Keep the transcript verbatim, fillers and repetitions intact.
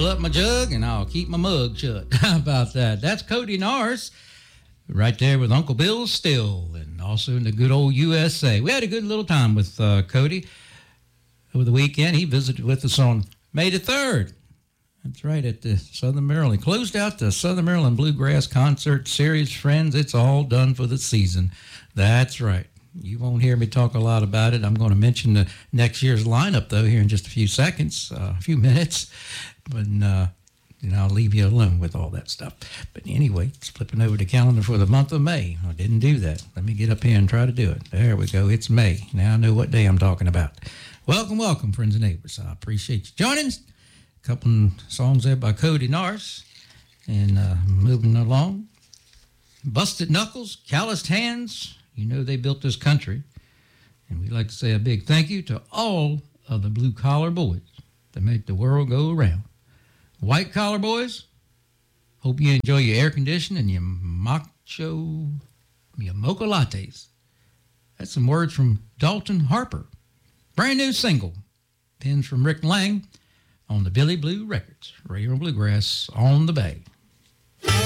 Fill up my jug and I'll keep my mug shut. How about that? That's Cody Norris right there with Uncle Bill Still, and also in the good old U S A. We had a good little time with uh, Cody over the weekend. He visited with us on May the third. That's right, at the Southern Maryland. Closed out the Southern Maryland Bluegrass Concert Series. Friends, it's all done for the season. That's right. You won't hear me talk a lot about it. I'm going to mention the next year's lineup, though, here in just a few seconds, uh, a few minutes. But uh, and I'll leave you alone with all that stuff. But anyway, it's flipping over the calendar for the month of May. I didn't do that. Let me get up here and try to do it. There we go. It's May. Now I know what day I'm talking about. Welcome, welcome, friends and neighbors. I appreciate you joining us. A couple songs there by Cody Norris. And uh, moving along. Busted Knuckles, Calloused Hands. You know they built this country. And we'd like to say a big thank you to all of the blue-collar boys that make the world go around. White-collar boys, hope you enjoy your air conditioning and your macho, your mocha lattes. That's some words from Dalton Harper. Brand new single, pins from Rick Lang on the Billy Blue Records. Radio Bluegrass on the Bay.